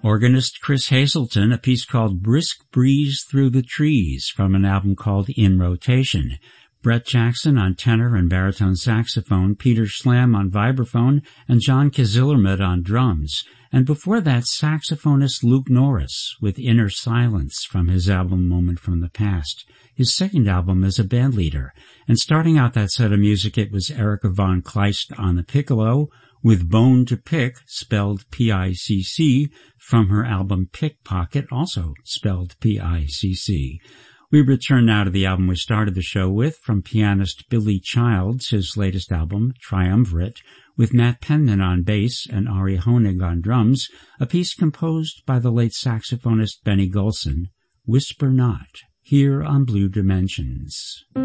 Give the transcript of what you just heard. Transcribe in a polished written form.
Organist Chris Hazelton, a piece called Brisk Breeze Through the Trees from an album called In Rotation. Brett Jackson on tenor and baritone saxophone, Peter Schlam on vibraphone, and John Kazillermud on drums. And before that, saxophonist Luke Norris with Inner Silence from his album Moment from the Past, his second album as a bandleader. And starting out that set of music, it was Erica von Kleist on the piccolo with Bone to Pick, spelled P-I-C-C, from her album Pickpocket, also spelled P-I-C-C. We return now to the album we started the show with, from pianist Billy Childs, his latest album, Triumvirate, with Matt Penman on bass and Ari Honig on drums, a piece composed by the late saxophonist Benny Golson, Whisper Not, here on Blue Dimensions.